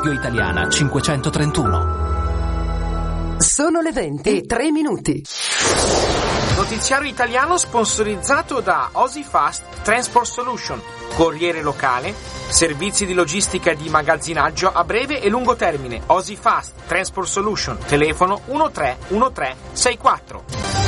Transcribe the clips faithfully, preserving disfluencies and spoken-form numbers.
Doppio Italiana cinquecentotrentuno. Sono le venti e tre minuti. Notiziario italiano sponsorizzato da Osifast Transport Solution, corriere locale, servizi di logistica e di magazzinaggio a breve e lungo termine. Osifast Transport Solution, telefono uno tre uno tre sei quattro.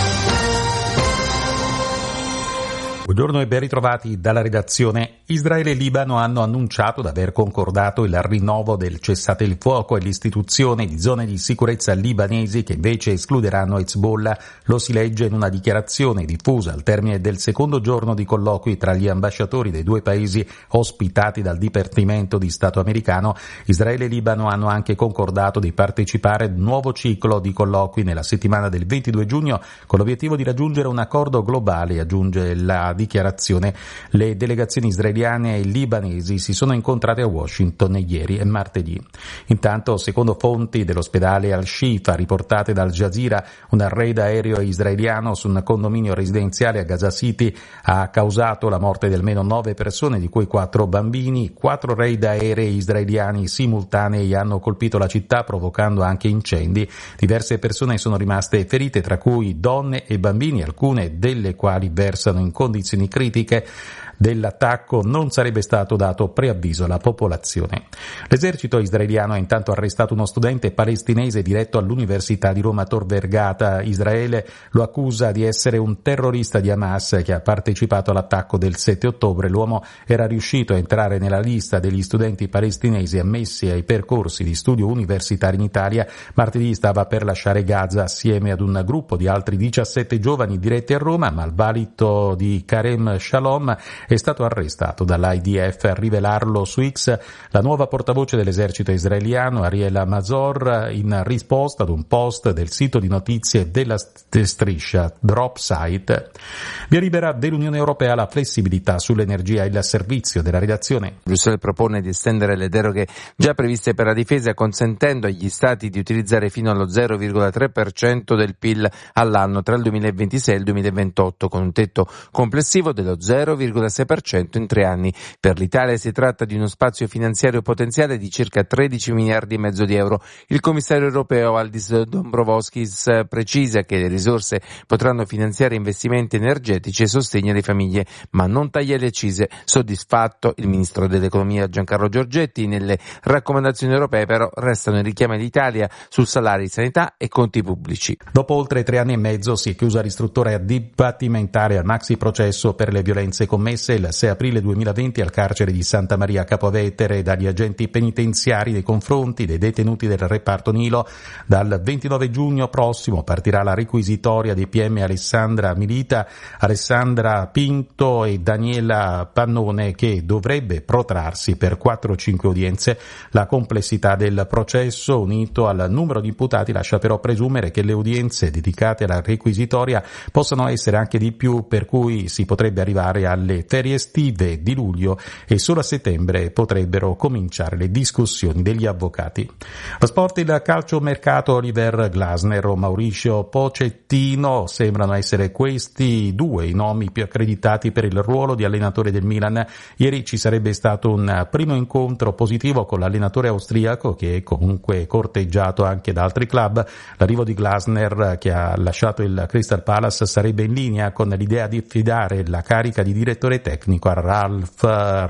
Buongiorno e ben ritrovati dalla redazione. Israele e Libano hanno annunciato di aver concordato il rinnovo del cessate il fuoco e l'istituzione di zone di sicurezza libanesi che invece escluderanno Hezbollah. Lo si legge in una dichiarazione diffusa al termine del secondo giorno di colloqui tra gli ambasciatori dei due paesi ospitati dal Dipartimento di Stato americano. Israele e Libano hanno anche concordato di partecipare ad un nuovo ciclo di colloqui nella settimana del ventidue giugno con l'obiettivo di raggiungere un accordo globale, aggiunge la dichiarazione. Le delegazioni israeliane e libanesi si sono incontrate a Washington ieri e martedì. Intanto, secondo fonti dell'ospedale Al-Shifa riportate dal Jazeera, un raid aereo israeliano su un condominio residenziale a Gaza City ha causato la morte di almeno nove persone, di cui quattro bambini. Quattro raid aerei israeliani simultanei hanno colpito la città, provocando anche incendi. Diverse persone sono rimaste ferite, tra cui donne e bambini, alcune delle quali versano in condizioni critiche. Dell'attacco non sarebbe stato dato preavviso alla popolazione. L'esercito israeliano ha intanto arrestato uno studente palestinese diretto all'Università di Roma Tor Vergata. Israele lo accusa di essere un terrorista di Hamas che ha partecipato all'attacco del sette ottobre. L'uomo era riuscito a entrare nella lista degli studenti palestinesi ammessi ai percorsi di studio universitari in Italia. Martedì stava per lasciare Gaza assieme ad un gruppo di altri diciassette giovani diretti a Roma, ma il valido di Karem Shalom è stato arrestato dall'I D F. A rivelarlo su X la nuova portavoce dell'esercito israeliano Ariel Mazor, in risposta ad un post del sito di notizie della striscia Dropsite. Via libera dell'Unione Europea la flessibilità sull'energia e il servizio della redazione. Bruxelles propone di estendere le deroghe già previste per la difesa, consentendo agli Stati di utilizzare fino allo zero virgola tre per cento del P I L all'anno tra il duemilaventisei e il duemilaventotto, con un tetto complessivo dello zero virgola sei per cento in tre anni. Per l'Italia si tratta di uno spazio finanziario potenziale di circa tredici miliardi e mezzo di euro. Il commissario europeo Valdis Dombrovskis precisa che le risorse potranno finanziare investimenti energetici e sostegno alle famiglie, ma non taglia le accise. Soddisfatto il ministro dell'economia Giancarlo Giorgetti. Nelle raccomandazioni europee però restano i richiami all'Italia su salari, sanità e conti pubblici. Dopo oltre tre anni e mezzo si è chiusa l'istruttoria dibattimentale al maxi processo per le violenze commesse il sei aprile duemilaventi al carcere di Santa Maria Capua Vetere dagli agenti penitenziari nei confronti dei detenuti del reparto Nilo. Dal ventinove giugno prossimo partirà la requisitoria dei P M Alessandra Milita, Alessandra Pinto e Daniela Pannone, che dovrebbe protrarsi per quattro o cinque udienze. La complessità del processo, unito al numero di imputati, lascia però presumere che le udienze dedicate alla requisitoria possano essere anche di più, per cui si potrebbe arrivare alle ferie estive di luglio e solo a settembre potrebbero cominciare le discussioni degli avvocati. Lo sport, il calciomercato. Oliver Glasner o Mauricio Pochettino sembrano essere questi due i nomi più accreditati per il ruolo di allenatore del Milan. Ieri ci sarebbe stato un primo incontro positivo con l'allenatore austriaco, che è comunque corteggiato anche da altri club. L'arrivo di Glasner, che ha lasciato il Crystal Palace, sarebbe in linea con l'idea di affidare la carica di direttore tecnico a Ralf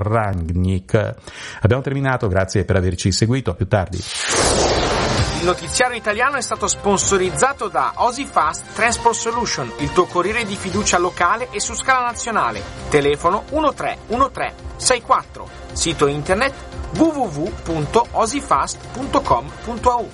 Rangnick. Abbiamo terminato, grazie per averci seguito, a più tardi. Il notiziario italiano è stato sponsorizzato da Osifast Transport Solution, il tuo corriere di fiducia locale e su scala nazionale. Telefono uno tre uno tre sei quattro. Sito internet w w w punto osifast punto com punto a u.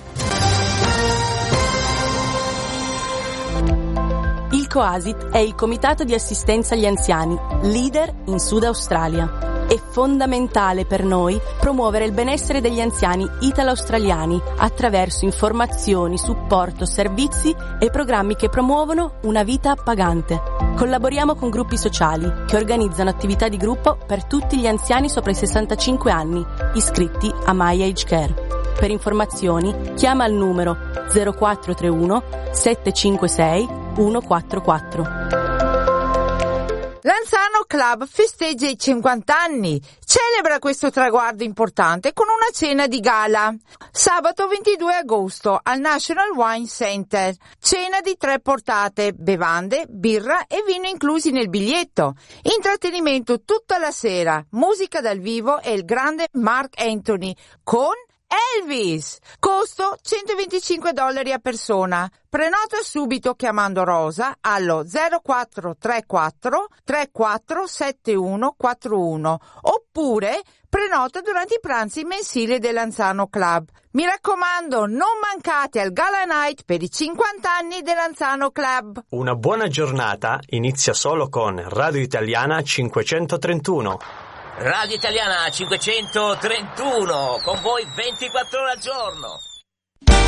Il COASIT è il Comitato di Assistenza agli Anziani, leader in Sud Australia. È fondamentale per noi promuovere il benessere degli anziani italo-australiani attraverso informazioni, supporto, servizi e programmi che promuovono una vita appagante. Collaboriamo con gruppi sociali che organizzano attività di gruppo per tutti gli anziani sopra i sessantacinque anni, iscritti a My Age Care. Per informazioni chiama al numero zero quattro tre uno sette cinque sei uno quattro quattro. Lanzano Club festeggia i cinquanta anni. Celebra questo traguardo importante con una cena di gala. Sabato ventidue agosto al National Wine Center. Cena di tre portate, bevande, birra e vino inclusi nel biglietto. Intrattenimento tutta la sera, musica dal vivo e il grande Mark Anthony con Elvis. Costo centoventicinque dollari a persona. Prenota subito chiamando Rosa allo zero quattro tre quattro tre quattro sette uno quattro uno oppure prenota durante i pranzi mensili del Lanzano Club. Mi raccomando, non mancate al Gala Night per i cinquanta anni del Lanzano Club. Una buona giornata inizia solo con Radio Italiana cinquecentotrentuno. Radio Italiana cinquecentotrentuno, con voi ventiquattro ore al giorno.